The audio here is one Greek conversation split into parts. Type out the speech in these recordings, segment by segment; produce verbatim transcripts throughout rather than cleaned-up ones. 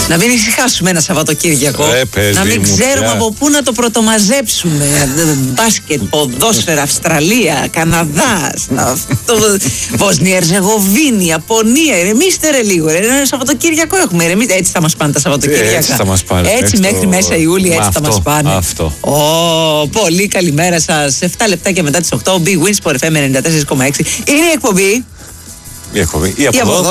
Να μην ησυχάσουμε ένα Σαββατοκύριακο. Ε, να μην μου, ξέρουμε πια. από πού να το πρωτομαζέψουμε. Μπάσκετ, ποδόσφαιρα, Αυστραλία, Καναδάς, Βοσνία, Ερζεγοβίνη, Ιαπωνία. Ηρεμήστε ρε λίγο. Ρε. Ένα Σαββατοκύριακο έχουμε. Ηρεμήστε. Έτσι θα μας πάνε τα Σαββατοκύριακα. Έτσι θα μας πάνε. Έτσι μέχρι μέχρι το... μέσα Ιούλη, έτσι αυτό, θα μας πάνε. Αυτό. Oh, πολύ καλημέρα σας. εφτά λεπτάκια μετά τις οκτώ. Big Wins Sport εφ εμ ενενήντα τέσσερα κόμμα έξι. Είναι η εκπομπή. Η εκπομπή. Ή από, Ή από εδώ. εδώ.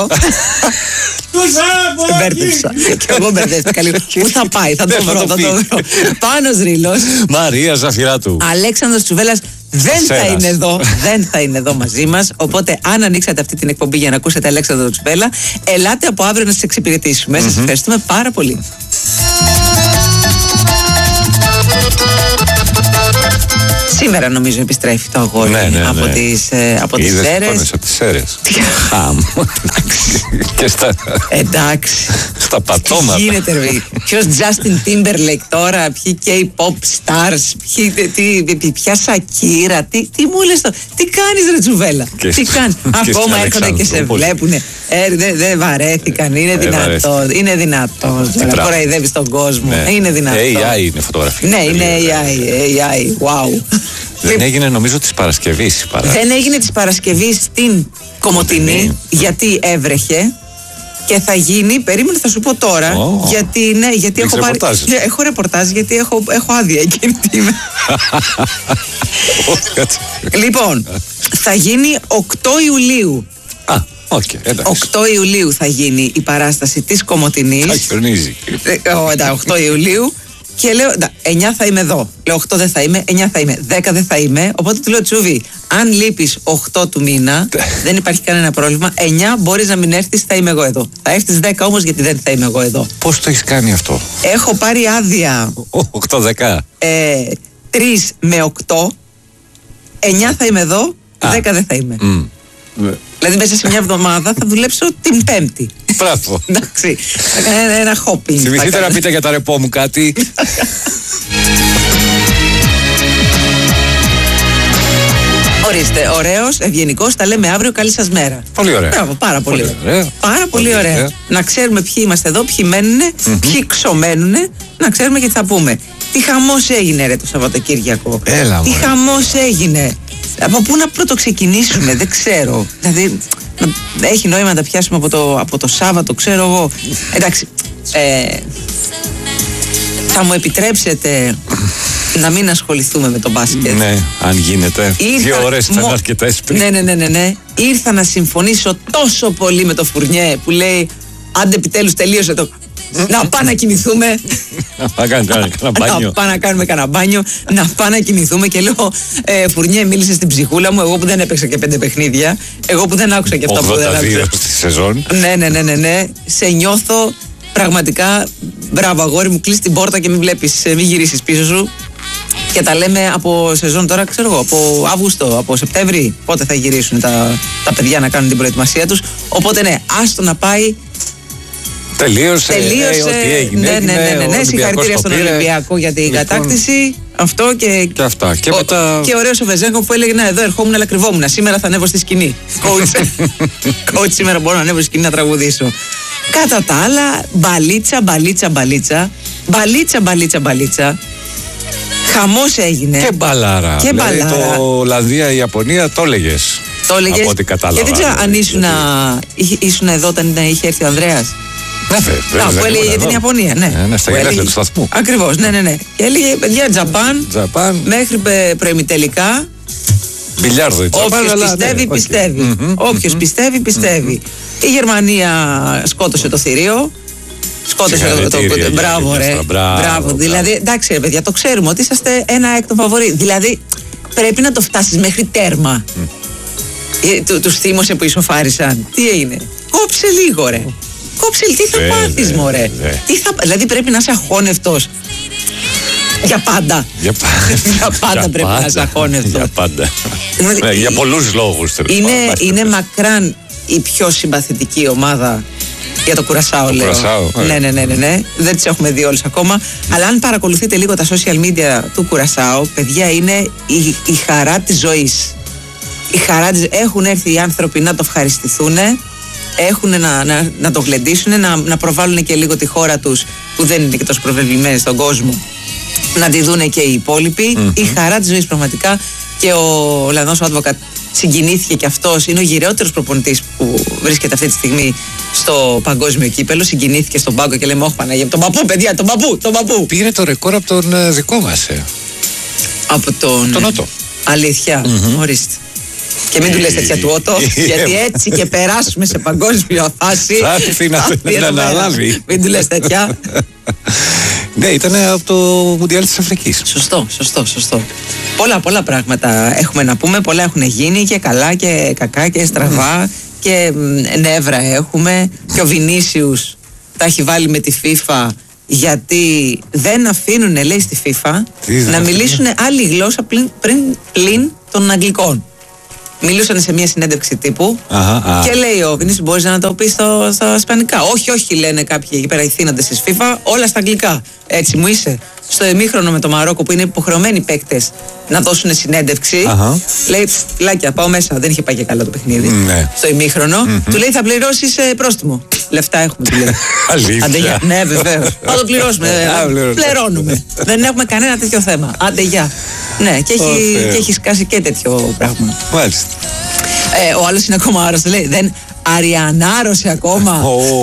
Μπέρδεψα. Και εγώ μπερδεύτηκα λίγο. Πού θα πάει, θα το Δεν θα βρω, το θα πει. το βρω. Πάνος Ρήλος. Μαρία Ζαφυράτου. Αλέξανδρος Τσουβέλλας δεν θα Σέρας. είναι εδώ. Δεν θα είναι εδώ μαζί μας. Οπότε, αν ανοίξατε αυτή την εκπομπή για να ακούσετε Αλέξανδρο Τσουβέλλα, ελάτε από αύριο να σας εξυπηρετήσουμε. Σας ευχαριστούμε πάρα πολύ. Σήμερα νομίζω επιστρέφει το αγόρι Ναι, ναι, ναι. από τις, ε, από τις Είδες Σέρρες. εικόνες από τις Σέρρες. Χαμ. Και στα, Εντάξει. στα Τι πατώματα. γίνεται ρε. Ποιος Justin Timberlake τώρα, ποιοι K-pop stars, ποιοι, τι, τι, ποια Σακύρα, τι, τι μου λες το, τι κάνεις ρε Τσουβέλλα, Και τι στη- κάνεις, και ακόμα στην έρχονται και σε Αλεξανδρούπολη. βλέπουνε, ε, δεν δε βαρέθηκαν, είναι δυνατό, είναι δυνατό, τώρα πράγμα. κοροϊδεύεις τον κόσμο, Ναι. είναι δυνατό. έι άι είναι φωτογραφία. Ναι, είναι έι άι, έι άι, wow. Δεν έγινε νομίζω της Παρασκευής η παρά. Δεν έγινε της Παρασκευής στην Κομοτηνή, Κομοτηνή. γιατί έβρεχε. Και θα γίνει, περίμενε θα σου πω τώρα, Ω. γιατί, ναι, γιατί Έχεις έχω πάρει. ρεπορτάζ. Ναι, έχω ρεπορτάζ, γιατί έχω, έχω άδεια εκείνη τη ημέρα. Λοιπόν, θα γίνει οκτώ Ιουλίου. Α, οκ, εντάξει. οκτώ Ιουλίου θα γίνει η παράσταση της Θα Κομοτηνής. χιονίζει. Ε, ω, εντάξει, οκτώ Ιουλίου. Και λέω, εντά, εννιά θα είμαι εδώ. Λέω οκτώ δεν θα είμαι, εννιά θα είμαι, δέκα δεν θα είμαι. Οπότε του λέω Τσούβι, αν λείπεις οκτώ του μήνα, δεν υπάρχει κανένα πρόβλημα. εννιά μπορείς να μην έρθεις, θα είμαι εγώ εδώ. Θα έρθεις δέκα όμως, γιατί δεν θα είμαι εγώ εδώ. Πώς το έχεις κάνει αυτό? Έχω πάρει άδεια οκτώ δέκα. ε, τρεις με οκτώ, εννιά θα είμαι εδώ, Α. δέκα δεν θα είμαι. Μμ. Δηλαδή μέσα σε μια εβδομάδα θα δουλέψω την Πέμπτη. Μπράβο. Εντάξει, θα κάνω ένα, ένα hopping. θα Θυμηθείτε κάνω. να πείτε για τα ρεπό μου κάτι. Ορίστε, ωραίος, ευγενικός, τα λέμε αύριο, καλή σας μέρα. Πολύ ωραία. Μπράβο, πάρα πολύ, Πολύ ωραία. ωραία. Πάρα πολύ, Πολύ ωραία. ωραία. Να ξέρουμε ποιοι είμαστε εδώ, ποιοι μένουνε, ποιοι ξομένουνε, να ξέρουμε και τι θα πούμε. Τι χαμός έγινε ρε το Σαββατοκύριακο. Έλα, Τι μωρέ. χαμός έγινε. Από πού να πρωτοξεκινήσουμε, δεν ξέρω. Δηλαδή, να, έχει νόημα να τα πιάσουμε από το, από το Σάββατο, ξέρω εγώ. Εντάξει, ε, θα μου επιτρέψετε να μην ασχοληθούμε με το μπάσκετ. Ναι, αν γίνεται. Ήρθα- Δύο ώρες ήταν μο- αρκετές πριν. Ναι, ναι, ναι, ναι, ναι. Ήρθα να συμφωνήσω τόσο πολύ με το Φουρνιέ που λέει άντε επιτέλους τελείωσε το. Να πάμε να κοιμηθούμε. Να κάνει κανένα Να μπάνιο. πάμε να κάνουμε κανένα μπάνιο. Να πάμε να κοιμηθούμε. Και λέω ε, Φουρνιέ, μίλησε στην ψυχούλα μου. Εγώ που δεν έπαιξα και πέντε παιχνίδια. Εγώ που δεν άκουσα και αυτά που δεν ογδόντα δύο άκουσα. στη σεζόν. Ναι, ναι, ναι, ναι, ναι. Σε νιώθω πραγματικά. Μπράβο, αγόρι μου, κλείσει την πόρτα και μην βλέπεις, μην γυρίσεις πίσω σου. Και τα λέμε από σεζόν τώρα, ξέρω εγώ, από Αύγουστο, από Σεπτέμβρη. Πότε θα γυρίσουν τα, τα παιδιά να κάνουν την προετοιμασία τους. Οπότε ναι, άστο να πάει. Τελείωσε. Τελείωσε. ε, Ό,τι έγινε. ναι, ναι, έγινε, ναι, ναι, ο ναι. Ολυμπιακός Συγχαρητήρια το στον πήρε. Ολυμπιακό για την Λοιπόν, κατάκτηση. Αυτό και. Και αυτά. Και ο, μετά. και ωραίος ο Βεζέγκο που έλεγε: να, εδώ ερχόμουν, αλλά κρυβόμουν. Σήμερα θα ανέβω στη σκηνή. Coach, coach, σήμερα μπορώ να ανέβω στη σκηνή να τραγουδήσω. Κατά τα άλλα, μπαλίτσα, μπαλίτσα, μπαλίτσα. Μπαλίτσα, μπαλίτσα, μπαλίτσα. Χαμός έγινε. Και μπαλάρα. Και Δηλαδή, μπαλάρα. το Ολλανδία-Ιαπωνία το έλεγες. Το έλεγες. Από ό,τι κατάλαβα. Και δεν ξέρω αν δηλαδή, ήσουν, γιατί- είχε- ήσουν εδώ όταν είχε έρθει ο Ανδρέας. Ναι, βέβαια, Να, που δεν έλεγε ήμουν για την εδώ. Ιαπωνία, ναι. Ναι, ναι, στα Που γενέθλια έλεγε- του σταθμού. Ακριβώς, ναι, ναι, ναι. Και έλεγε, παιδιά, Τζαπάν, Τζαπάν. μέχρι πε- προημιτελικά, Μπιλιάρδο η Τζαπάν. όποιος αλλά, πιστεύει, ναι, οκ. πιστεύει. Μμμ, Όποιος μμμ. πιστεύει, πιστεύει. Η Γερμανία σκότωσε το θηρίο. Σκότωσε το, το, Συγχαρητήρια το. για Μπράβο, την ρε. Άστρα. Μπράβο, Μπράβο. μπράβο. Δηλαδή, εντάξει, ρε παιδιά, το ξέρουμε ότι είσαστε ένα έκτο φαβορί. Δηλαδή, πρέπει να το φτάσεις μέχρι τέρμα. Ε, του, τους θύμωσε που ισοφάρισαν. Τι έγινε. Κόψε λίγο, ρε. Κόψε, τι θα Ε, πάθεις, δε, μωρέ. δε. Τι θα, δηλαδή πρέπει να είσαι αχώνευτος. Για πάντα. Για πάντα. Για πάντα πρέπει να είσαι αχώνευτος. Για πάντα. Δηλαδή, Ναι, για πολλούς λόγους. τέλος Είναι, πάντων. είναι μακράν η πιο συμπαθητική ομάδα για το Κουρασάο, λέω. Κουρασάο, ε. Ναι, ναι, ναι, ναι, ναι. Δεν τις έχουμε δει όλες ακόμα. Αλλά αν παρακολουθείτε λίγο τα social media του Κουρασάο, παιδιά, είναι η, η χαρά της ζωής. Η χαρά της... Έχουν έρθει οι άνθρωποι να το ευχαριστηθούν. έχουν να, να, να το γλεντήσουν, να, να προβάλλουν και λίγο τη χώρα τους που δεν είναι και τόσο προβεβλημένη στον κόσμο, να τη δούνε και οι υπόλοιποι. Mm-hmm. Η χαρά της ζωής πραγματικά. Και ο Ολλανδός ο Advocat συγκινήθηκε και αυτός. Είναι ο γυραιότερος προπονητής που βρίσκεται αυτή τη στιγμή στο παγκόσμιο κύπελο. Συγκινήθηκε στον πάγκο και λέμε: όχι Παναγία, τον παππού, παιδιά, τον παππού, τον παππού. Πήρε το ρεκόρ από τον ε, δικό μας. Ε. Από τον. Τον Ότο. Αλήθεια, mm-hmm. ορίστε. Και μην του λες τέτοια του Ότο, γιατί έτσι και περάσουμε σε παγκόσμια φάση. Θα έρθει να αναλάβει. Μην του λες τέτοια. Ναι, ήταν από το Μουντιάλ της Αφρικής. Σωστό, σωστό, σωστό. Πολλά, πολλά πράγματα έχουμε να πούμε. Πολλά έχουν γίνει και καλά και κακά και στραβά. Mm. Και νεύρα έχουμε. Και ο Βινίσιους τα έχει βάλει με τη FIFA, γιατί δεν αφήνουν, λέει, στη FIFA να μιλήσουν άλλη γλώσσα πλην, πριν, πλην των Αγγλικών. Μιλούσαν σε μια συνέντευξη τύπου. Αχα, α. Και λέει ο Βινίσιους: μπορείς να το πεις στο, στα ισπανικά? Όχι, όχι, λένε κάποιοι εκεί πέρα οι θύνοντες της FIFA, όλα στα αγγλικά. Έτσι μου είσαι. Στο ημίχρονο με το Μαρόκο, που είναι υποχρεωμένοι παίκτες να δώσουν συνέντευξη, αχα. Λέει: φυλάκια, πάω μέσα. Δεν είχε πάει και καλά το παιχνίδι. Ναι. Στο ημίχρονο, mm-hmm. του λέει: θα πληρώσεις ε, πρόστιμο. Λεφτά έχουμε, του λέει. Αλήθεια. Ναι, βεβαίως. Θα το πληρώσουμε. Πληρώνουμε. Δεν έχουμε κανένα τέτοιο θέμα. Άντε, γεια. Ναι, και έχει, και έχει σκάσει και τέτοιο πράγμα. Μάλιστα. Ε, ο άλλος είναι ακόμα άρρωστος. Λέει: δεν αριανάρωσε ακόμα.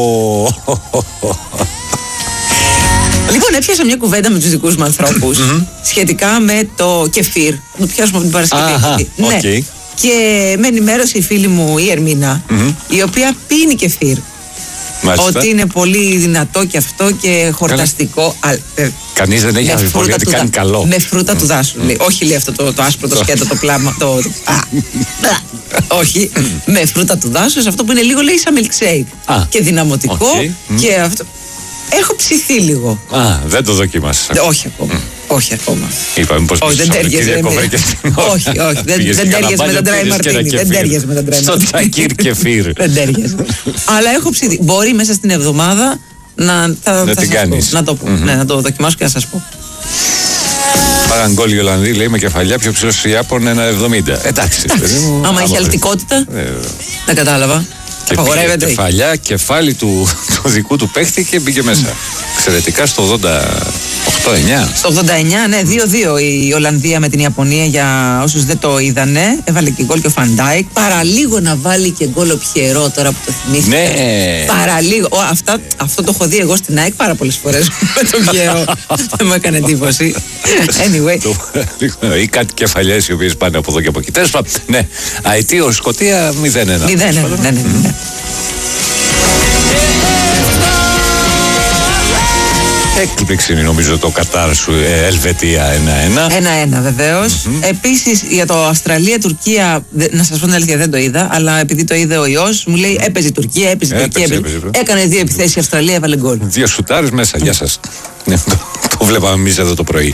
Λοιπόν, έπιασα μια κουβέντα με τους δικούς μου ανθρώπους σχετικά με το κεφίρ. Να το πιάσουμε από την Παρασκευή. Ναι. Okay. Και με ενημέρωσε η φίλη μου η Ερμίνα, mm-hmm. η οποία πίνει κεφίρ. Μάλιστα. Ότι είναι πολύ δυνατό και αυτό και χορταστικό. Ε, Κανείς δεν έχει αμφιβολία ότι κάνει καλό. Με φρούτα mm. του δάσου. Λέει. Όχι, λέει αυτό το, το άσπρο, το σκέτο, το πλάμα. Το, το, α, όχι, με φρούτα του δάσου, αυτό που είναι λίγο, λέει, σαν milkshake. Και δυναμωτικό. Okay. Και αυτό. Έχω ψηθεί λίγο. Α, δεν το δοκίμασα. Όχι ακόμα. Mm. Όχι ακόμα. Είπαμε πως όχι, δεν τέριαζε με... όχι, όχι, δεν, δεν τέριαζε με τον Dry Martini. Δεν τέριαζε με τον Dry Martini. Στο τσακίρ κεφίρ. Δεν τέριαζε. Αλλά έχω ψηθεί. Μπορεί μέσα στην εβδομάδα να, θα, να θα την κάνεις. Να το πω. Mm-hmm. Ναι, να το δοκιμάσω και να σας πω. Πάγαν γκολ οι Ολλανδοί, λέει, με κεφαλιά πιο ψηλός οι Ιάπων ένα εβδομήντα. Εντάξει. Άμα έχει αλτικότητα. Δεν κατάλαβα. Και πήγε κεφαλιά, κεφάλι του, του δικού του παίχτη και μπήκε μέσα. Εξαιρετικά στο ογδόντα οκτώ εννιά. Στο ογδόντα εννιά, ναι, δύο δύο η Ολλανδία με την Ιαπωνία, για όσους δεν το είδανε. Έβαλε και γκολ και ο Φαντάικ. Παραλίγο να βάλει και γκολ ο Πιερό, τώρα που το θυμήθηκα. Ναι. Παραλίγο. Ο, αυτά, αυτό το έχω δει εγώ στην ΑΕΚ πάρα πολλές φορές με τον Πιερό. Δεν μου έκανε εντύπωση. Anyway. Ή κάτι κεφαλιές οι οποίες πάνε από εδώ και από εκεί. Τέλος πάντων, ναι. Αιτίο Σκωτία μηδέν ένα. μηδέν ένα, ναι, ναι, ναι. Έκπληξη είναι, νομίζω, το Κατάρ σου, ε, Ελβετία ένα ένα. ένα ένα βεβαίως. Mm-hmm. Επίσης για το Αυστραλία-Τουρκία, να σας πω την αλήθεια, δεν το είδα, αλλά επειδή το είδε ο ιός, μου λέει έπαιζε η Τουρκία, έπαιζε η Τουρκία. Έπαιζε, έπαιζε. Έπαιζε. Έκανε δύο επιθέσεις η Αυστραλία, έβαλε γκολ. Δύο σουτάρες μέσα, γεια σας. Ναι, το, το βλέπαμε εμείς εδώ το πρωί.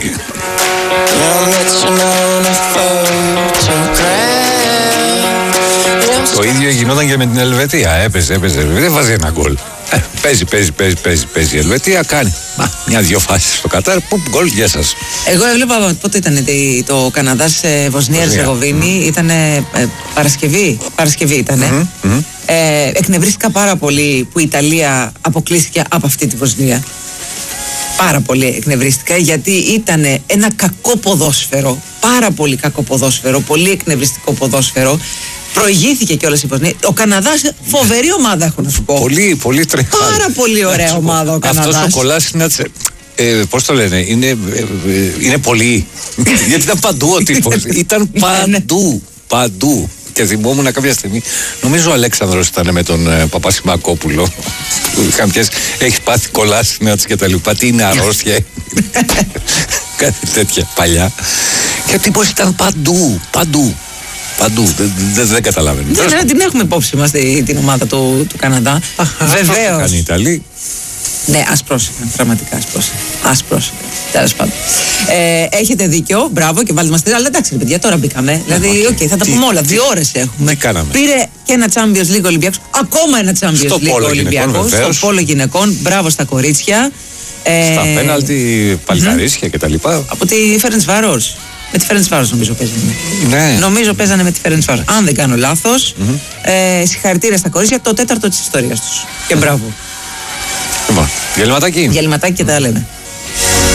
Το ίδιο γινόταν και με την Ελβετία. Έπαιζε, έπαιζε, δεν βάζει ένα γκολ. Ε, παίζει, παίζει, παίζει, παίζει, παίζει η Ελβετία, κάνει μια-δυο φάσεις στο Κατάρ, πουπ, γκολ, γεια σας. Εγώ έβλεπα, πότε ήταν το Καναδάς Βοσνία Ερζεγοβίνη, mm. ήταν ε, Παρασκευή, Παρασκευή ήτανε. Mm-hmm. Mm-hmm. Ε, εκνευρίστηκα πάρα πολύ που η Ιταλία αποκλείστηκε από αυτή τη Βοσνία. Πάρα πολύ εκνευρίστηκα, γιατί ήταν ένα κακό ποδόσφαιρο, πάρα πολύ κακό ποδόσφαιρο, πολύ εκνευριστικό ποδόσφαιρο. Προηγήθηκε κιόλας η Βοσνία. Ο Καναδάς, φοβερή ομάδα, έχω να σου πω. Πολύ, πολύ τρεχάλη. Πάρα πολύ ωραία ομάδα ο Καναδάς. Αυτός ο Κολάσινατς, ε, πώς το λένε, είναι, ε, είναι πολύ. Γιατί ήταν παντού ο τύπος. Ήταν παντού, παντού. Και θυμόμουν κάποια στιγμή, νομίζω ο Αλέξανδρος ήταν με τον ε, Παπασημακόπουλο. Είχαν πιάσει, έχεις πάθει Κολάσινατς και τα λοιπά. Τι είναι αρρώστια. Κάτι τέτοια παλιά. Και ο τύπος ήταν παντού, παντού. Παντού, δεν, δεν, δεν καταλαβαίνω. Δεν, δεν την έχουμε υπόψη μας την ομάδα του, του Καναδά. Βεβαίως. Κάνει η Ιταλία. Ναι, ας πρόσεχαν, πραγματικά ας πρόσεχαν. Ας πρόσεχαν, τέλος πάντων. Ε, έχετε δίκιο, μπράβο και βάλτε μας τρία. Αλλά εντάξει, παιδιά, τώρα μπήκαμε. Δηλαδή, οκ, okay, θα τα πούμε όλα. Δύο ώρες έχουμε. Πήρε και ένα Champions League Ολυμπιακός, ακόμα ένα Champions League Ολυμπιακός. Στο πόλο γυναικών, μπράβο στα κορίτσια. Στα πέναλτι, παλικαρίσια κτλ. Από τη Ferencváros. Με τη Ferencváros νομίζω παίζανε. Ναι. Νομίζω παίζανε με τη Ferencváros. Αν δεν κάνω λάθος. Mm-hmm. Ε, συγχαρητήρια στα κορίτσια, το τέταρτο της ιστορίας τους. Και μπράβο. Λοιπόν, διαλυματάκι. Διαλυματάκι και τα λέμε.